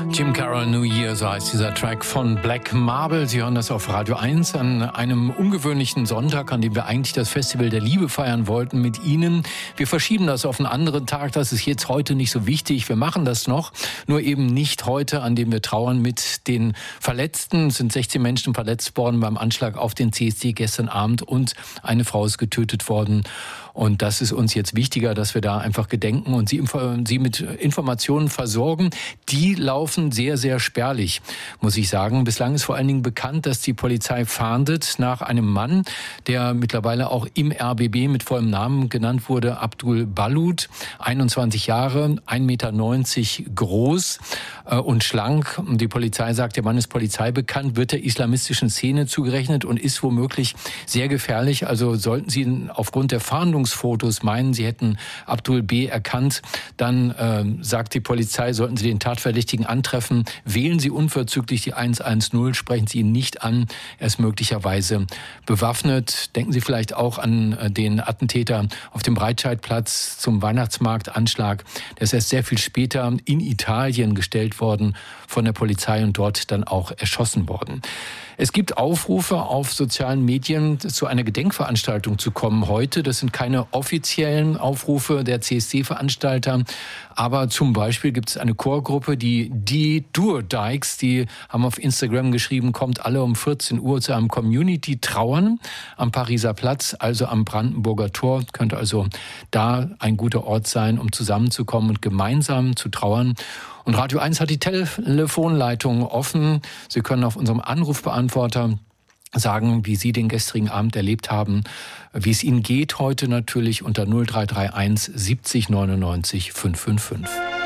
Jim Carroll, New Year, so heißt dieser Track von Black Marble. Sie hören das auf Radio 1 an einem ungewöhnlichen Sonntag, an dem wir eigentlich das Festival der Liebe feiern wollten mit Ihnen. Wir verschieben das auf einen anderen Tag, das ist jetzt heute nicht so wichtig. Wir machen das noch, nur eben nicht heute, an dem wir trauern mit den Verletzten. Es sind 16 Menschen verletzt worden beim Anschlag auf den CSD gestern Abend und eine Frau ist getötet worden. Und das ist uns jetzt wichtiger, dass wir da einfach gedenken und Sie mit Informationen versorgen. Die laufen sehr, sehr spärlich, muss ich sagen. Bislang ist vor allen Dingen bekannt, dass die Polizei fahndet nach einem Mann, der mittlerweile auch im RBB mit vollem Namen genannt wurde, Abdul Balut, 21 Jahre, 1,90 Meter groß und schlank. Die Polizei sagt, der Mann ist polizeibekannt, wird der islamistischen Szene zugerechnet und ist womöglich sehr gefährlich. Also sollten Sie aufgrund der Fahndungsfotos meinen, Sie hätten Abdul B. erkannt, dann sagt die Polizei, sollten Sie den Tatverdächtigen antreffen, wählen Sie unverzüglich die 110, sprechen Sie ihn nicht an, er ist möglicherweise bewaffnet. Denken Sie vielleicht auch an den Attentäter auf dem Breitscheidplatz zum Weihnachtsmarktanschlag. Der ist erst sehr viel später in Italien gestellt worden von der Polizei und dort dann auch erschossen worden. Es gibt Aufrufe auf sozialen Medien, zu einer Gedenkveranstaltung zu kommen heute. Das sind keine offiziellen Aufrufe der CSD-Veranstalter, aber zum Beispiel gibt es eine Chorgruppe, die Duodikes, die haben auf Instagram geschrieben, kommt alle um 14 Uhr zu einem Community-Trauern am Pariser Platz, also am Brandenburger Tor. Könnte also da ein guter Ort sein, um zusammenzukommen und gemeinsam zu trauern. Und Radio 1 hat die Telefonleitung offen. Sie können auf unserem Anrufbeantworter sagen, wie Sie den gestrigen Abend erlebt haben, wie es Ihnen geht heute natürlich unter 0331 70 99 555.